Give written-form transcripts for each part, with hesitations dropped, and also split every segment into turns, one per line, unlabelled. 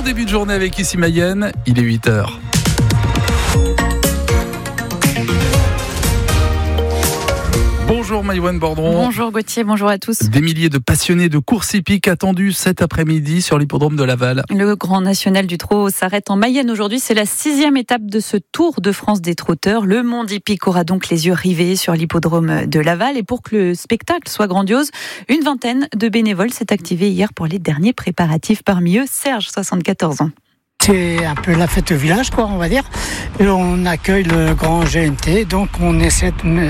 début de journée avec ici Mayenne, il est 8h. Bonjour Maïwenn Bordron.
Bonjour Gauthier, bonjour à tous.
Des milliers de passionnés de course hippique attendus cet après-midi sur l'hippodrome de Laval.
Le Grand National du Trot s'arrête en Mayenne aujourd'hui. C'est la 6e étape de ce Tour de France des trotteurs. Le monde hippique aura donc les yeux rivés sur l'hippodrome de Laval. Et pour que le spectacle soit grandiose, une vingtaine de bénévoles s'est activée hier pour les derniers préparatifs. Parmi eux, Serge, 74 ans.
C'est un peu la fête au village, quoi, on va dire. Et on accueille le grand GNT, donc on essaie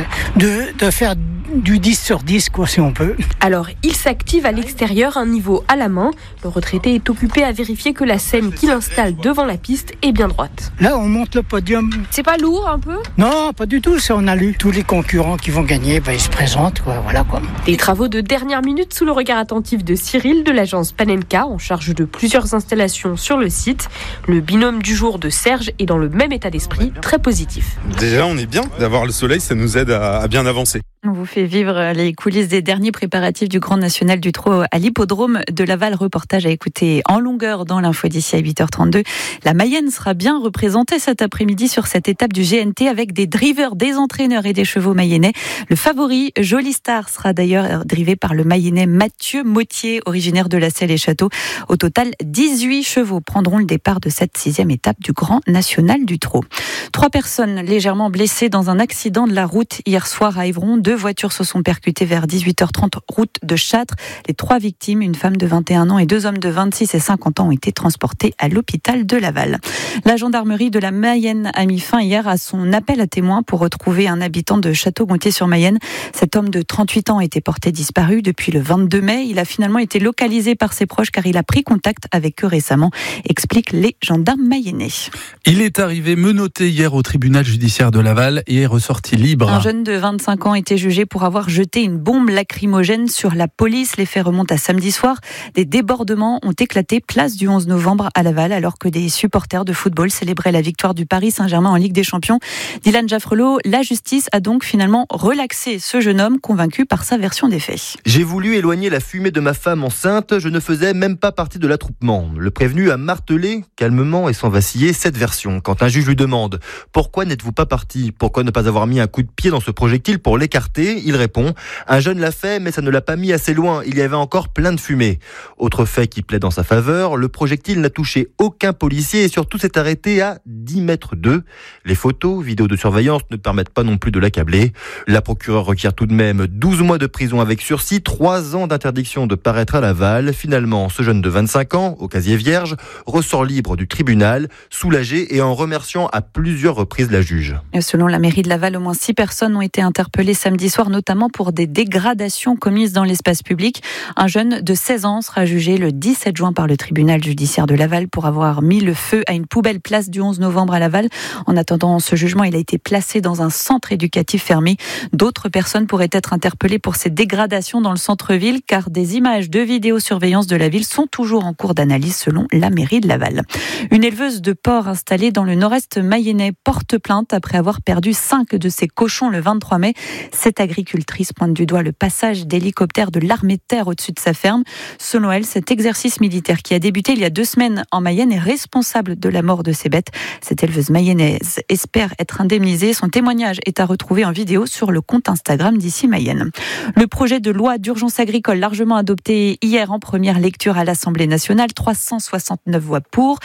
de faire du 10 sur 10, quoi, si on peut.
Alors, il s'active à l'extérieur, un niveau à la main. Le retraité est occupé à vérifier que la scène qu'il installe devant la piste est bien droite.
Là, on monte le podium.
C'est pas lourd, un peu ?
Non, pas du tout, on a lu. Tous les concurrents qui vont gagner, ils se présentent, quoi, voilà, quoi.
Des travaux de dernière minute sous le regard attentif de Cyril de l'agence Panenka, en charge de plusieurs installations sur le site. Le binôme du jour de Serge est dans le même état d'esprit, très positif.
Déjà, on est bien d'avoir le soleil, ça nous aide à bien avancer.
On vous fait vivre les coulisses des derniers préparatifs du Grand National du Trot à l'hippodrome de Laval. Reportage à écouter en longueur dans l'info d'ici à 8h32. La Mayenne sera bien représentée cet après-midi sur cette étape du GNT avec des drivers, des entraîneurs et des chevaux mayennais. Le favori, Jolie Star, sera d'ailleurs drivé par le mayennais Mathieu Mottier, originaire de la Selle et Château. Au total, 18 chevaux prendront le départ de cette 6e étape du Grand National du Trot. 3 personnes légèrement blessées dans un accident de la route hier soir à Évron. 2 voitures se sont percutées vers 18h30 route de Châtres. Les 3 victimes, une femme de 21 ans et 2 hommes de 26 et 50 ans, ont été transportés à l'hôpital de Laval. La gendarmerie de la Mayenne a mis fin hier à son appel à témoins pour retrouver un habitant de Château-Gontier-sur-Mayenne. Cet homme de 38 ans a été porté disparu depuis le 22 mai. Il a finalement été localisé par ses proches car il a pris contact avec eux récemment, expliquent les gendarmes mayennais.
Il est arrivé menotté hier au tribunal judiciaire de Laval et est ressorti libre.
Un jeune de 25 ans était jugé pour avoir jeté une bombe lacrymogène sur la police. Les faits remontent à samedi soir. Des débordements ont éclaté place du 11 novembre à Laval alors que des supporters de football célébraient la victoire du Paris Saint-Germain en Ligue des Champions. Dylan Jaffrelot, la justice a donc finalement relaxé ce jeune homme convaincu par sa version des faits.
J'ai voulu éloigner la fumée de ma femme enceinte. Je ne faisais même pas partie de l'attroupement. Le prévenu a martelé calmement et sans vaciller cette version. Quand un juge lui demande « Pourquoi n'êtes-vous pas parti ? Pourquoi ne pas avoir mis un coup de pied dans ce projectile pour l'écarter ?» Il répond « Un jeune l'a fait, mais ça ne l'a pas mis assez loin. Il y avait encore plein de fumée. » Autre fait qui plaît dans sa faveur, le projectile n'a touché aucun policier et surtout s'est arrêté à 10 mètres d'eux. Les photos, vidéos de surveillance ne permettent pas non plus de l'accabler. La procureure requiert tout de même 12 mois de prison avec sursis, 3 ans d'interdiction de paraître à Laval. Finalement, ce jeune de 25 ans, au casier vierge, ressort libre du tribunal, soulagé et en remerciant à plusieurs reprises la juge.
Selon la mairie de Laval, au moins 6 personnes ont été interpellées samedi soir, notamment pour des dégradations commises dans l'espace public. Un jeune de 16 ans sera jugé le 17 juin par le tribunal judiciaire de Laval pour avoir mis le feu à une poubelle place du 11 novembre à Laval. En attendant ce jugement, il a été placé dans un centre éducatif fermé. D'autres personnes pourraient être interpellées pour ces dégradations dans le centre-ville car des images de vidéosurveillance de la ville sont toujours en cours d'analyse selon la mairie de Laval. Une éleveuse de porcs installée dans le nord-est mayennais porte plainte après avoir perdu 5 de ses cochons le 23 mai. Cette agricultrice pointe du doigt le passage d'hélicoptères de l'armée de terre au-dessus de sa ferme. Selon elle, cet exercice militaire qui a débuté il y a 2 semaines en Mayenne est responsable de la mort de ses bêtes. Cette éleveuse mayennaise espère être indemnisée. Son témoignage est à retrouver en vidéo sur le compte Instagram d'ici Mayenne. Le projet de loi d'urgence agricole largement adopté hier en première lecture à l'Assemblée nationale, 369 voix pour,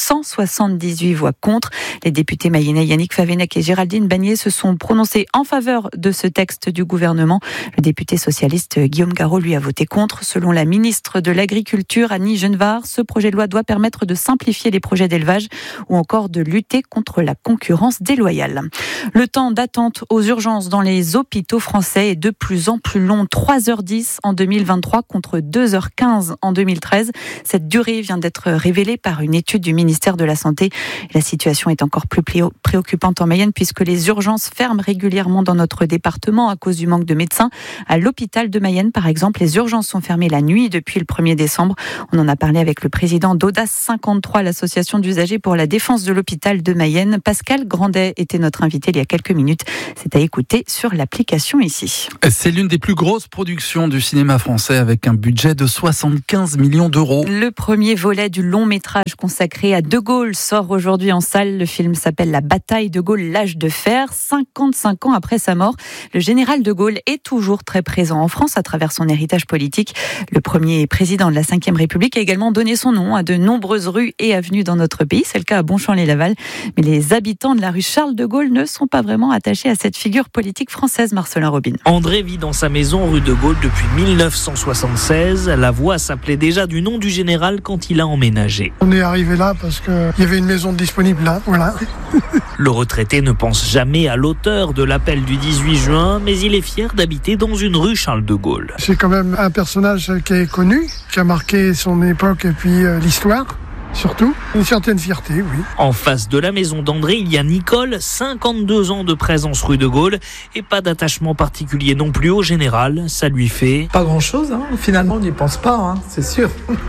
178 voix contre. Les députés mayennais Yannick Favennec et Géraldine Bagné se sont prononcés en faveur de ce texte du gouvernement. Le député socialiste Guillaume Garot, lui, a voté contre. Selon la ministre de l'Agriculture, Annie Genevard, ce projet de loi doit permettre de simplifier les projets d'élevage ou encore de lutter contre la concurrence déloyale. Le temps d'attente aux urgences dans les hôpitaux français est de plus en plus long. 3h10 en 2023 contre 2h15 en 2013. Cette durée vient d'être révélée par une étude du ministère de la Santé. La situation est encore plus préoccupante en Mayenne puisque les urgences ferment régulièrement dans notre département. souvent à cause du manque de médecins. À l'hôpital de Mayenne, par exemple, les urgences sont fermées la nuit depuis le 1er décembre. On en a parlé avec le président d'Audace 53, l'association d'usagers pour la défense de l'hôpital de Mayenne. Pascal Grandet était notre invité il y a quelques minutes. C'est à écouter sur l'application ici.
C'est l'une des plus grosses productions du cinéma français avec un budget de 75 millions d'euros.
Le premier volet du long métrage consacré à De Gaulle sort aujourd'hui en salle. Le film s'appelle La bataille de Gaulle, l'âge de fer. 55 ans après sa mort, le général de Gaulle est toujours très présent en France à travers son héritage politique. Le premier président de la Ve République a également donné son nom à de nombreuses rues et avenues dans notre pays. C'est le cas à Bonchamp-lès-Laval. Mais les habitants de la rue Charles de Gaulle ne sont pas vraiment attachés à cette figure politique française, Marcelin Robin.
André vit dans sa maison rue de Gaulle depuis 1976. La voie s'appelait déjà du nom du général quand il a emménagé.
On est arrivé là parce qu'il y avait une maison disponible là, voilà.
Le retraité ne pense jamais à l'auteur de l'appel du 18 juin, mais il est fier d'habiter dans une rue Charles de Gaulle.
C'est quand même un personnage qui est connu, qui a marqué son époque et puis l'histoire. Surtout, une certaine fierté, oui.
En face de la maison d'André, il y a Nicole, 52 ans de présence rue de Gaulle et pas d'attachement particulier non plus au général. Ça lui fait...
Pas grand-chose, hein. Finalement on n'y pense pas, c'est sûr.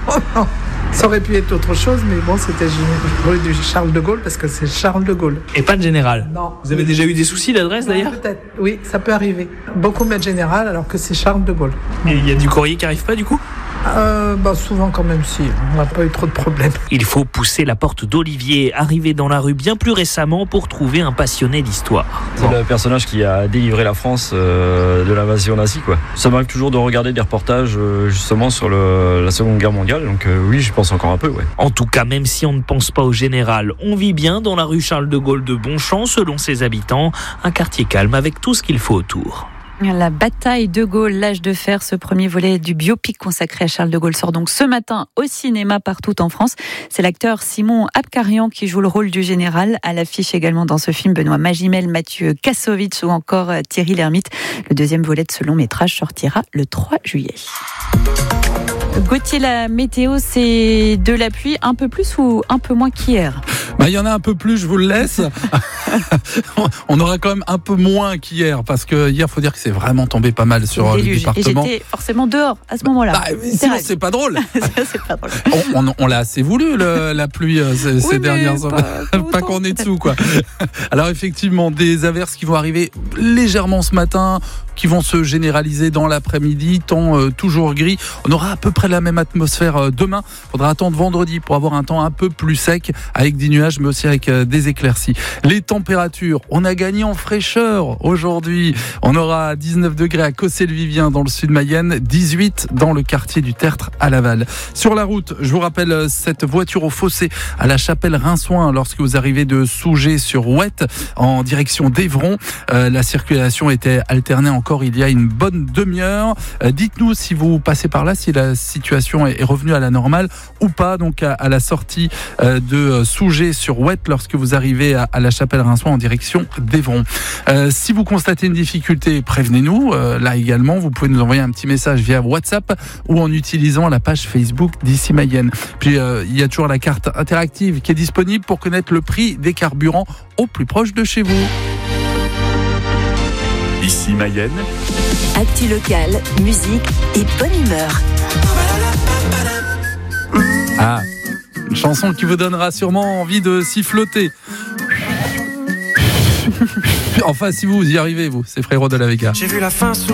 Ça aurait pu être autre chose, mais bon, c'était rue du Charles de Gaulle parce que c'est Charles de Gaulle.
Et pas de général.
Non.
Vous avez déjà eu des soucis d'adresse d'ailleurs ?
Peut-être, oui, ça peut arriver. Beaucoup mettent général alors que c'est Charles de Gaulle.
Et il y a du courrier qui arrive pas du coup ?
Souvent quand même si, on n'a pas eu trop de problèmes.
Il faut pousser la porte d'Olivier, arrivé dans la rue bien plus récemment pour trouver un passionné d'histoire.
C'est le personnage qui a délivré la France de l'invasion nazie, quoi. Ça m'arrive toujours de regarder des reportages justement sur la Seconde Guerre mondiale, donc oui, j'y pense encore un peu, ouais.
En tout cas, même si on ne pense pas au général, on vit bien dans la rue Charles de Gaulle de Bonchamp, selon ses habitants, un quartier calme avec tout ce qu'il faut autour.
La bataille de Gaulle, l'âge de fer, ce premier volet du biopic consacré à Charles de Gaulle sort donc ce matin au cinéma partout en France. C'est l'acteur Simon Abkarian qui joue le rôle du général. À l'affiche également dans ce film, Benoît Magimel, Mathieu Kassovitz ou encore Thierry Lhermitte. Le deuxième volet de ce long métrage sortira le 3 juillet. Gauthier, la météo, c'est de la pluie un peu plus ou un peu moins qu'hier ?
Il y en a un peu plus, je vous le laisse. On aura quand même un peu moins qu'hier, parce que hier, il faut dire que c'est vraiment tombé pas mal sur le département.
Et j'étais forcément dehors à ce moment-là.
Sinon, c'est pas drôle.
C'est pas drôle.
On l'a assez voulu, la pluie, ces dernières heures. Pas qu'on est dessous, quoi. Alors, effectivement, des averses qui vont arriver légèrement ce matin, qui vont se généraliser dans l'après-midi, temps toujours gris. On aura à peu près la même atmosphère demain. Il faudra attendre vendredi pour avoir un temps un peu plus sec, avec des nuages, mais aussi avec des éclaircies. Les températures, on a gagné en fraîcheur aujourd'hui. On aura 19 degrés à Cossé-le-Vivien dans le sud Mayenne, 18 dans le quartier du Tertre à Laval. Sur la route, je vous rappelle cette voiture au fossé à la Chapelle-Rinçoin lorsque vous arrivez de Sougé sur Ouette en direction d'Évron. La circulation était alternée encore il y a une bonne demi-heure. Dites-nous si vous passez par là, si la situation est revenue à la normale ou pas. Donc à la sortie de Sougé sur Ouette lorsque vous arrivez à la Chapelle-Rinçoin en direction d'Évron. Si vous constatez une difficulté, prévenez-nous. Là également, vous pouvez nous envoyer un petit message via WhatsApp ou en utilisant la page Facebook d'Ici Mayenne. Puis il y a toujours la carte interactive qui est disponible pour connaître le prix des carburants au plus proche de chez vous.
Ici Mayenne.
Actu locale, musique et bonne humeur.
Ah, une chanson qui vous donnera sûrement envie de siffloter. Enfin, si vous y arrivez, vous, c'est Frérot de la Vega.
J'ai vu la fin sourire.